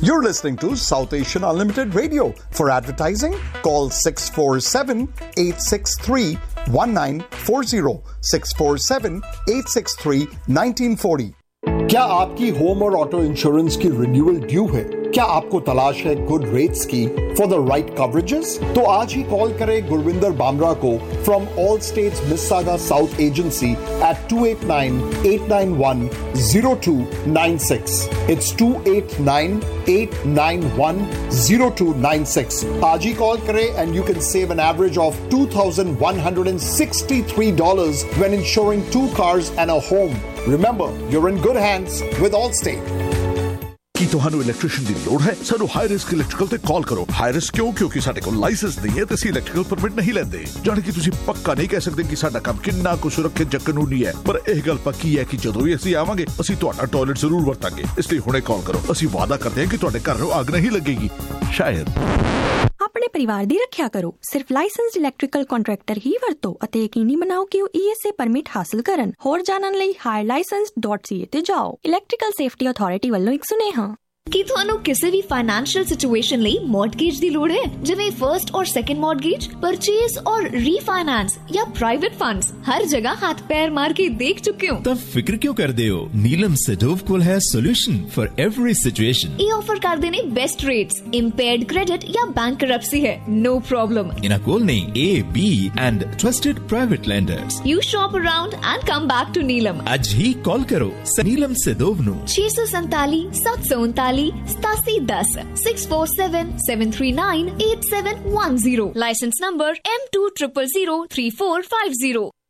You're listening to South Asian Unlimited Radio. For advertising, call 647-863-1940. 647-863-1940. क्या आपकी home और auto insurance की renewal due है? क्या आपको तलाश है गुड रेट्स की फॉर द राइट कवरेजेस? तो आज ही कॉल करें गुरविंदर बामरा को from all states मिस्सागा south agency at 289-891-0296. It's 289-891-0296. आज ही कॉल करें and you can save an average of $2,163 when insuring 2 cars and a home. Remember, you're in good hands with Allstate. ਕੀ ਤੁਹਾਨੂੰ electrician ਦੀ ਲੋੜ ਹੈ? ਸਾਨੂੰ ਹਾਈ ਰਿਸਕ ਇਲੈਕਟ੍ਰੀਕਲ ਤੇ ਕਾਲ ਕਰੋ। High risk ਕਿਉਂਕਿ ਸਾਡੇ ਕੋਲ ਲਾਇਸੈਂਸ ਨਹੀਂ ਹੈ ਤੇ ਅਸੀਂ ਇਲੈਕਟ੍ਰੀਕਲ ਪਰਮਿਟ ਨਹੀਂ ਲੈਂਦੇ। ਜਾਣੀ ਕਿ ਤੁਸੀਂ ਪੱਕਾ ਨਹੀਂ ਕਹਿ ਸਕਦੇ ਕਿ ਸਾਡਾ ਕੰਮ ਕਿੰਨਾ ਕੁ ਸੁਰੱਖਿਅਤ ਜਾਂ ਕਾਨੂੰਨੀ ਹੈ, ਪਰ ਇਹ ਗੱਲ ਪੱਕੀ ਹੈ ਕਿ ਜਦੋਂ ਵੀ ਅਸੀਂ ਆਵਾਂਗੇ ਅਸੀਂ ਤੁਹਾਡਾ ਟਾਇਲਟ ਜ਼ਰੂਰ ਵਰਤਾਂਗੇ। ਇਸ ਲਈ ਹੁਣੇ ਕਾਲ ਕਰੋ। ਅਸੀਂ ਵਾਅਦਾ ਕਰਦੇ ਹਾਂ ਕਿ ਤੁਹਾਡੇ ਘਰ ਨੂੰ ਅੱਗ ਨਹੀਂ ਲੱਗੇਗੀ। ਸ਼ਾਇਦ ਆਪਣੇ ਪਰਿਵਾਰ ਦੀ ਰੱਖਿਆ ਕਰੋ। ਸਿਰਫ ਲਾਇਸੈਂਸਡ ਇਲੈਕਟ੍ਰੀਕਲ ਕੰਟਰੈਕਟਰ ਹੀ ਵਰਤੋ ਅਤੇ ਯਕੀਨੀ ਬਣਾਓ ਕਿ ਉਹ ESA ਪਰਮਿਟ ਹਾਸਲ ਕਰਨ। ਹੋਰ ਜਾਣਨ ਲਈ higherlicense.ca ਤੇ ਜਾਓ। ਇਲੈਕਟ੍ਰੀਕਲ ਸੇਫਟੀ ਅਥਾਰਟੀ ਵੱਲੋਂ ਇੱਕ ਸੁਨੇਹਾ। ਕੀ ਤੁਹਾਨੂੰ ਕਿਸੇ ਵੀ ਫਾਈਨੈਂਸ਼ੀਅਲ ਸਿਚੁਏਸ਼ਨ ਲਈ ਮੌਰਗੇਜ ਦੀ ਲੋੜ ਹੈ, ਜਿਵੇਂ ਫਰਸਟ ਔਰ ਸੈਕੰਡ ਮੌਰਗੇਜ, ਪਰਚੇਸ ਔਰ ਰੀਫਾਈਨਾਂਸ ਜਾਂ ਪ੍ਰਾਈਵੇਟ ਫੰਡਸ? ਹਰ ਜਗ੍ਹਾ ਹੱਥ ਪੈਰ ਮਾਰ ਕੇ ਦੇਖ ਚੁੱਕੇ ਹੋ ਤਾਂ ਫਿਕਰ ਕਿਉਂ ਕਰਦੇ ਹੋ? ਨੀਲਮ ਸੈਡੋਵ ਕੋਲ ਹੈ ਸੋਲੂਸ਼ਨ ਫॉर एवरी ਸਿਚੁਏਸ਼ਨ। ਇਹ ਆਫਰ ਕਰਦੇ ਨੇ ਬੈਸਟ ਰੇਟਸ, ਇੰਪੇਅਰਡ ਕ੍ਰੈਡਿਟ ਜਾਂ ਬੈਂਕਰਪਸੀ ਹੈ, ਨੋ ਪ੍ਰੋਬਲਮ। ਇਹਨਾਂ ਕੋਲ ਨੇ A, B and trusted private lenders. You shop around and come back to Neelam. ਅੱਜ ਹੀ ਕਾਲ ਕਰੋ ਨੀਲਮ ਸੈਡੋਵ ਨੂੰ 647 739 8710 647 739 8710। License number M20003450।